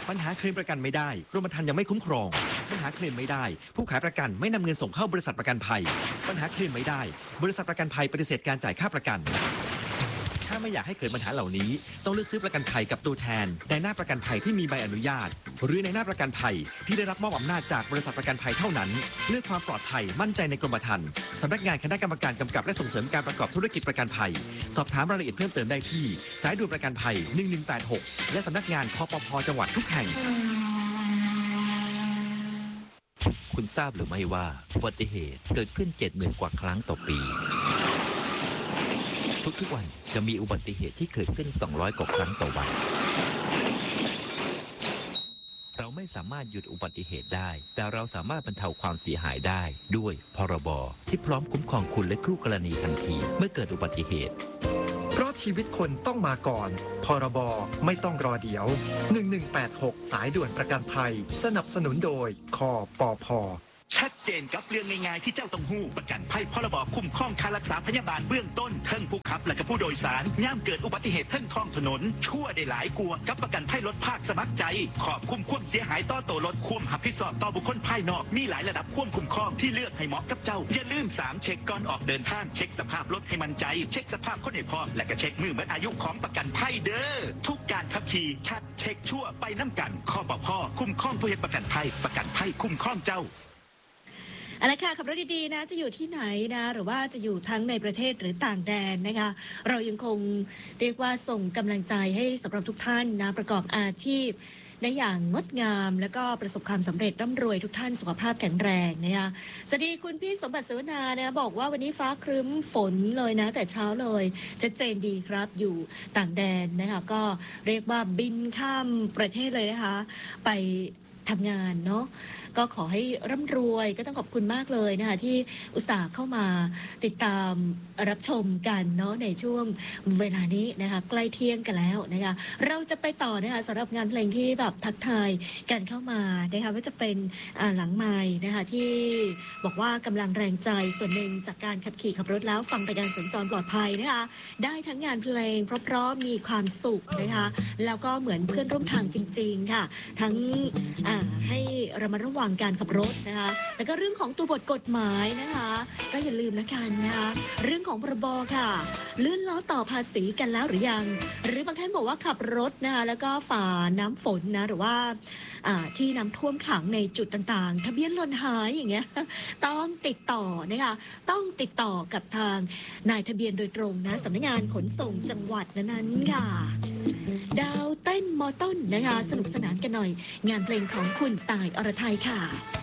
ปัญหาเคลมประกันไม่ได้กรมธรรม์ยังไม่คุ้มครองปัญหาเคลมไม่ได้ผู้ขายประกันไม่นำเงินส่งเข้าบริษัทประกันภัยปัญหาเคลมไม่ได้บริษัทประกันภัยปฏิเสธการจ่ายค่าประกันถ้าไม่อยากให้เกิดปัญหาเหล่านี้ต้องเลือกซื้อประกันภัยกับตัวแทนในหน้าประกันภัยที่มีใบอนุญาตหรือในหน้าประกันภัยที่ได้รับมอบอำนาจจากบริษัทประกันภัยเท่านั้นเลือกความปลอดภัยมั่นใจในกรมธรรม์สำนักงานคณะกรรมการกำกับและส่งเสริมการประกอบธุรกิจประกันภัยสอบถามรายละเอียดเพิ่มเติมได้ที่สายด่วนประกันภัย1186และสำนักงานคปภ.จังหวัดทุกแห่งคุณทราบหรือไม่ว่าอุบัติเหตุเกิดขึ้น 70,000 กว่าครั้งต่อปีทุกๆวันจะมีอุบัติเหตุที่เกิดขึ้น200 กว่าครั้งต่อวันเราไม่สามารถหยุดอุบัติเหตุได้แต่เราสามารถบรรเทาความเสียหายได้ด้วยพรบที่พร้อมคุ้มครองคุณและคู่กรณีทันทีเมื่อเกิดอุบัติเหตุเพราะชีวิตคนต้องมาก่อนพรบไม่ต้องรอเดี๋ยว1186สายด่วนประกันภัยสนับสนุนโดยคปภ. ชัดเจนกับเรื่องง่ายๆที่เจ้าต้องหู้ประกันภัยพรบคุ้มครองค่ารักษาพยาบาลเบื้องต้นทั้งผู้ขับและก็ผู้โดยสารย่ามเกิดอุบัติเหตุทั้งท้องถนนชั่วได้หลายกลัวกับประกันภัยรถภาคสมัครใจขอบคุ้มความเสียหายต่อตัวรถคุ้มหับพิศอบต่อบุคคลภายนอกมีหลายระดับคุ้มครองที่เลือกให้เหมาะกับเจ้าอย่าลืม3เช็คก่อนออกเดินทางเช็คสภาพรถให้มั่นใจเช็คสภาพคนให้พร้อมและก็เช็คมือหมดอายุของประกันภัยเด้อทุกการขับขี่ชัดเช็คชั่วไปน้ำกันคปภ.คุ้มครองผู้ให้ประกันภัยคุ้มครองเจ้าเอาละค่ะขับรถดีๆนะจะอยู่ที่ไหนนะหรือว่าจะอยู่ทั้งในประเทศหรือต่างแดนนะคะเรายังคงเรียกว่าส่งกำลังใจให้สำหรับทุกท่านนะประกอบอาชีพในอย่างงดงามแล้วก็ประสบความสำเร็จร่ำรวยทุกท่านสุขภาพแข็งแรงนะคะสวัสดีคุณพี่สมบัติเสวนานะบอกว่าวันนี้ฟ้าครึ้มฝนเลยนะแต่เช้าเลยชัดเจนดีครับอยู่ต่างแดนนะคะก็เรียกว่าบินข้ามประเทศเลยนะคะไปทำงานเนาะก็ขอให้ร่ำรวยก็ต้องขอบคุณมากเลยนะคะที่อุตส่าห์เข้ามาติดตามรับชมกันเนาะในช่วงเวลานี้นะคะใกล้เที่ยงกันแล้วนะคะเราจะไปต่อนะคะสำหรับงานเพลงที่แบบทักทายกันเข้ามานะคะว่าจะเป็นหลังไมค์นะคะที่บอกว่ากำลังแรงใจส่วนหนึ่งจากการขับขี่ขับรถแล้วฟังรายการสัญจรปลอดภัยนะคะได้ทั้งงานเพลงเพราะๆมีความสุขนะคะแล้วก็เหมือนเพื่อนร่วมทางจริงๆค่ะทั้งให้ระมัดระวังการขับรถนะคะแล้วก็เรื่องของตัวบทกฎหมายนะคะก็อย่าลืมละกันนะคะเรื่องของพรบค่ะเลื่อนล้อต่อภาษีกันแล้วหรือยังหรือบางท่านบอกว่าขับรถนะคะแล้วก็ฝ่าน้ำฝนนะหรือว่าที่น้ำท่วมขังในจุดต่างๆทะเบียนหล่นหายอย่างเงี้ยต้องติดต่อนะคะต้องติดต่อกับทางนายทะเบียนโดยตรงนะสำนักงานขนส่งจังหวัดนั้นค่ะดาวเต้นมอต้นนะคะสนุกสนานกันหน่อยงานเพลงของคุณต่ายอรไทยค่ะ